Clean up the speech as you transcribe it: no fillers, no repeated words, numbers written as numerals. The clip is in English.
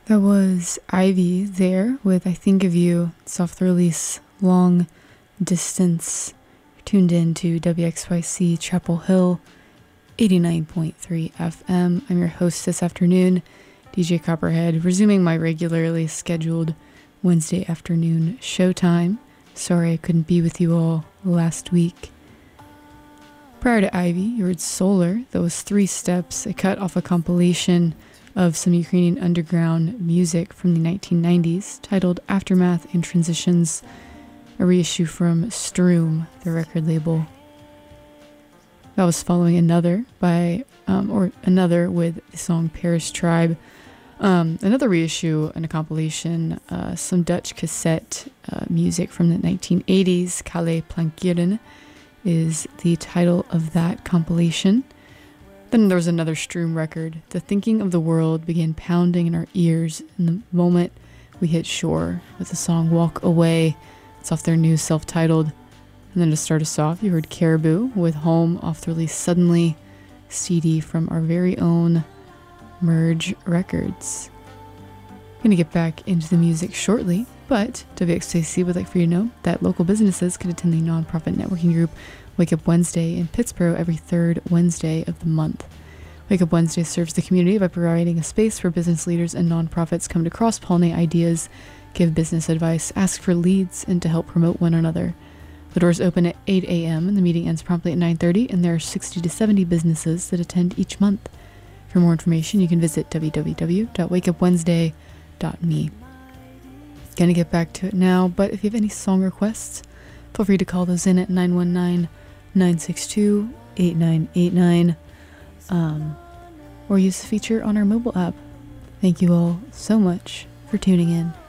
That was Ivy there with I Think of You. It's off the release Long Distance. You're tuned in to WXYC Chapel Hill 89.3 FM. I'm your host this afternoon, DJ Copperhead, resuming my regularly scheduled Wednesday afternoon showtime. Sorry I couldn't be with you all last week. Prior to Ivy, you heard Solar. That was Three Steps, a cut off a compilation of some Ukrainian underground music from the 1990s titled Aftermath and Transitions, a reissue from Stroom, the record label. That was following another with the song Paris Tribe, another reissue and a compilation, some Dutch cassette music from the 1980s. Kale Plankieren is the title of that compilation. Then there was another Stroom record. The thinking of the world began pounding in our ears in the moment we hit shore with the song Walk Away. It's off their new self-titled. And then to start us off, you heard Caribou with Home off the release Suddenly CD from our very own Merge Records. Going to get back into the music shortly, but WXAC would like for you to know that local businesses can attend the nonprofit networking group Wake Up Wednesday in Pittsboro every third Wednesday of the month. Wake Up Wednesday serves the community by providing a space for business leaders and nonprofits come to cross-pollinate ideas, give business advice, ask for leads, and to help promote one another. The doors open at 8 a.m. and the meeting ends promptly at 9:30, and there are 60 to 70 businesses that attend each month. For more information, you can visit www.wakeupwednesday.me. Gonna get back to it now, but if you have any song requests, feel free to call those in at 919-962-8989, or use the feature on our mobile app. Thank you all so much for tuning in.